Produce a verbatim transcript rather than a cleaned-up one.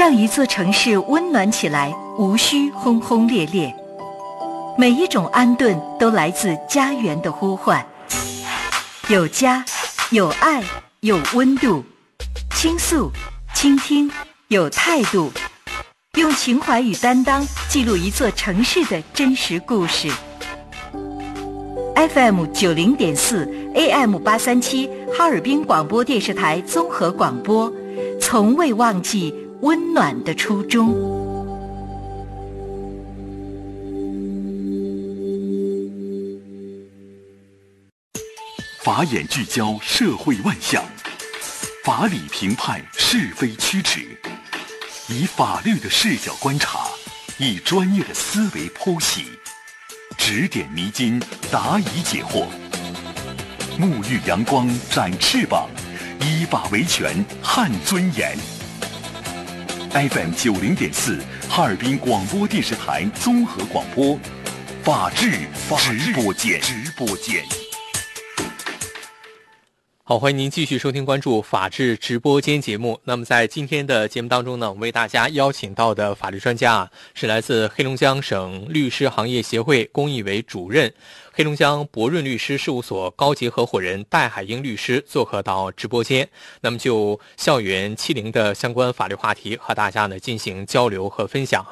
让一座城市温暖起来，无需轰轰烈烈。每一种安顿都来自家园的呼唤，有家，有爱，有温度，倾诉，倾听，有态度，用情怀与担当记录一座城市的真实故事。F M 九零点四 A M 八三七哈尔滨广播电视台综合广播，从未忘记温暖的初衷。 法眼聚焦社会万象，法理评判是非曲直，以法律的视角观察，以专业的思维剖析，指点迷津，答疑解惑，沐浴阳光，展翅膀，依法维权，撼尊严。F M 九零点四哈尔滨广播电视台综合广播，法治直播间。直播间。 好，欢迎您继续收听关注法治直播间节目。那么在今天的节目当中呢，我们为大家邀请到的法律专家啊，是来自黑龙江省律师行业协会公益委主任、黑龙江博润律师事务所高级合伙人戴海英律师做客到直播间。那么就校园欺凌的相关法律话题和大家呢进行交流和分享。